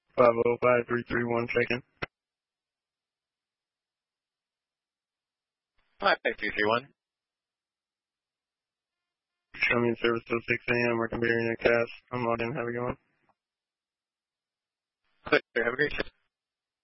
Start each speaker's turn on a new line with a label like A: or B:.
A: 505-331, check-in.
B: Hi, 331.
A: Show me in service till 6 a.m. We're comparing a cast. I'm logged in. Have a good one.
B: Good. Have a great day.